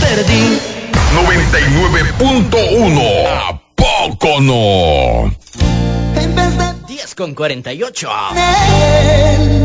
perdí. 99.1. ¿A poco no? En vez de 10:48.